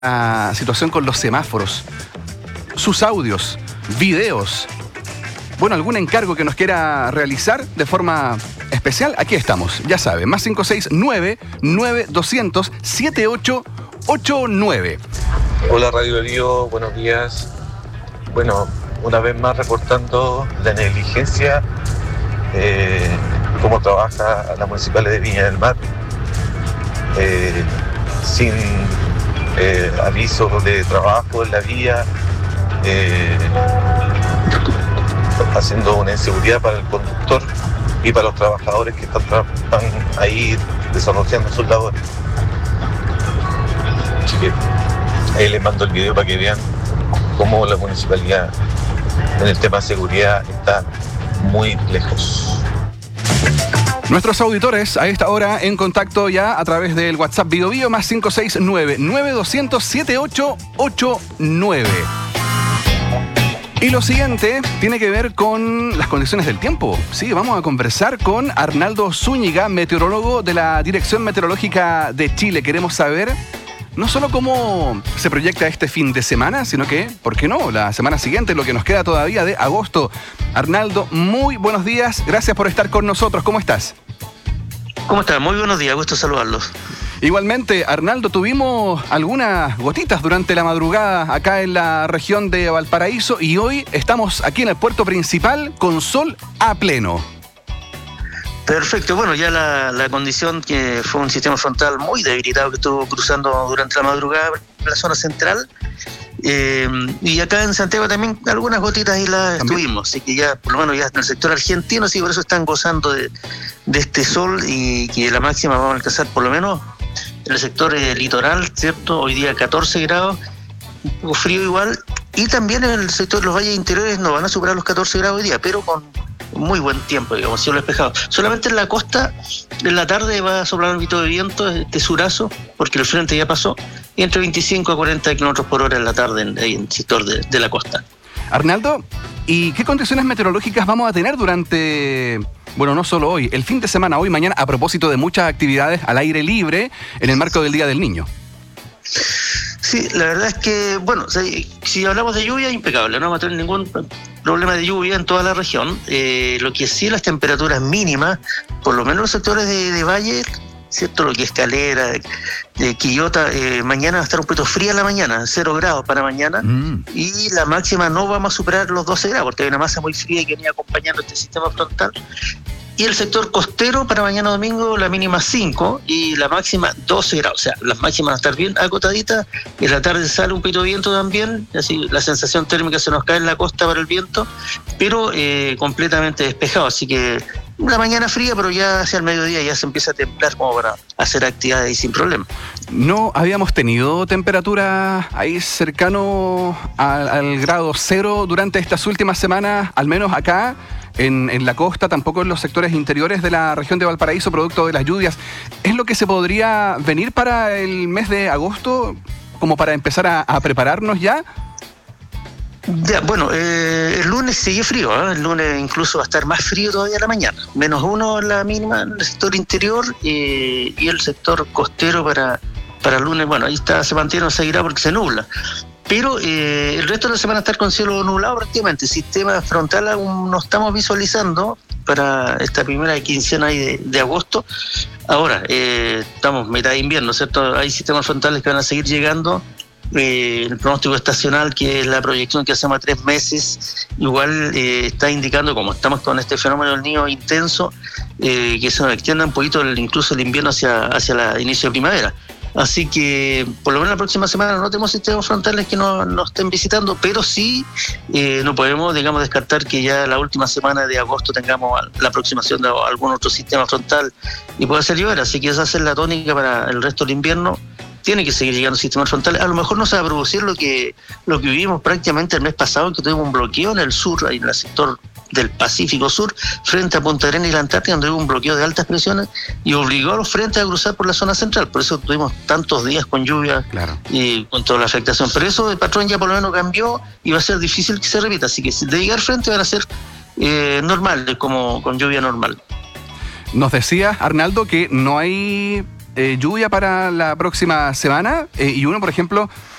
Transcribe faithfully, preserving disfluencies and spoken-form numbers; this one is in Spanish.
la situación con los semáforos, sus audios, videos, bueno, algún encargo que nos quiera realizar de forma especial, aquí estamos, ya saben, más cinco seis nueve, nueve doscientos, setenta y ocho ochenta y nueve. Hola Radio Darío, buenos días. Bueno, una vez más reportando la negligencia, eh, cómo trabaja la Municipal de Viña del Mar, eh, sin eh, aviso de trabajo en la vía, eh, haciendo una inseguridad para el conductor y para los trabajadores que están, tra- están ahí desarrollando sus labores. Así que ahí les mando el video para que vean cómo la municipalidad en el tema de seguridad está muy lejos. Nuestros auditores a esta hora en contacto ya a través del WhatsApp Bio Bio más cinco seis nueve, nueve doscientos, setenta y ocho ochenta y nueve. Y lo siguiente tiene que ver con las condiciones del tiempo. Sí, vamos a conversar con Arnaldo Zúñiga, meteorólogo de la Dirección Meteorológica de Chile. Queremos saber no solo cómo se proyecta este fin de semana, sino que, ¿por qué no?, la semana siguiente, lo que nos queda todavía de agosto. Arnaldo, muy buenos días. Gracias por estar con nosotros. ¿Cómo estás? ¿Cómo están? Muy buenos días. Gusto saludarlos. Igualmente, Arnaldo, tuvimos algunas gotitas durante la madrugada acá en la región de Valparaíso y hoy estamos aquí en el puerto principal con sol a pleno. Perfecto, bueno, ya la, la condición que fue un sistema frontal muy debilitado que estuvo cruzando durante la madrugada en la zona central, eh, y acá en Santiago también algunas gotitas y las ¿También? tuvimos, así que ya por lo menos ya en el sector argentino, sí, por eso están gozando de, de este sol y que la máxima vamos a alcanzar por lo menos en el sector eh, litoral, ¿cierto? Hoy día catorce grados, un poco frío igual, y también en el sector de los valles interiores no van a superar los catorce grados hoy día, pero con muy buen tiempo, digamos, cielo despejado. Solamente en la costa, en la tarde va a soplar un poquito de viento, este surazo, porque el frente ya pasó, y entre veinticinco a cuarenta kilómetros por hora en la tarde en, en el sector de, de la costa. Arnaldo, ¿y qué condiciones meteorológicas vamos a tener durante, bueno, no solo hoy, el fin de semana, hoy, mañana, a propósito de muchas actividades al aire libre en el marco del Día del Niño? Sí, la verdad es que, bueno, si, si hablamos de lluvia, impecable, no vamos a tener ningún problema de lluvia en toda la región. Eh, lo que sí, las temperaturas mínimas, por lo menos en los sectores de, de valle, ¿cierto? Lo que es Calera, de Quillota, eh, mañana va a estar un poquito fría la mañana, cero grados para mañana, mm. y la máxima no vamos a superar los doce grados, porque hay una masa muy fría que venía acompañando este sistema frontal. Y el sector costero para mañana domingo, la mínima cinco y la máxima doce grados. O sea, las máximas van a estar bien acotaditas. En la tarde sale un poquito de viento también. Así la sensación térmica se nos cae en la costa para el viento, pero eh, completamente despejado. Así que una mañana fría, pero ya hacia el mediodía ya se empieza a templar como para hacer actividades y sin problema. No habíamos tenido temperatura ahí cercano al, al grado cero durante estas últimas semanas, al menos acá. En, en la costa, tampoco en los sectores interiores de la región de Valparaíso, producto de las lluvias. ¿Es lo que se podría venir para el mes de agosto, como para empezar a, a prepararnos ya? Ya, bueno, eh, el lunes sigue frío, ¿eh? El lunes incluso va a estar más frío todavía en la mañana. Menos uno en la mínima en el sector interior, eh, y el sector costero para, para el lunes, bueno, ahí está, se mantiene, no seguirá porque se nubla. Pero eh, el resto de la semana estar con cielo nublado prácticamente. Sistema frontal aún no estamos visualizando para esta primera quincena de, de agosto. Ahora, eh, estamos mitad de invierno, ¿cierto? Hay sistemas frontales que van a seguir llegando. Eh, el pronóstico estacional, que es la proyección que hacemos a tres meses, igual eh, está indicando, como estamos con este fenómeno del Niño intenso, eh, que se nos extienda un poquito el, incluso el invierno hacia, hacia el inicio de primavera. Así que por lo menos la próxima semana no tenemos sistemas frontales que nos no estén visitando, pero sí eh, no podemos, digamos, descartar que ya la última semana de agosto tengamos la aproximación de algún otro sistema frontal y pueda ser llover. Así que esa es la tónica para el resto del invierno. Tiene que seguir llegando sistemas frontales. A lo mejor no se va a producir lo que lo que vivimos prácticamente el mes pasado, que tuvimos un bloqueo en el sur, ahí en el sector del Pacífico Sur, frente a Punta Arenas y la Antártida, donde hubo un bloqueo de altas presiones y obligó a los frentes a cruzar por la zona central. Por eso tuvimos tantos días con lluvia, claro, y con toda la afectación. Pero eso el patrón ya por lo menos cambió y va a ser difícil que se repita. Así que de llegar frente van a ser eh, normales, como con lluvia normal. Nos decía Arnaldo que no hay eh, lluvia para la próxima semana eh, y uno, por ejemplo,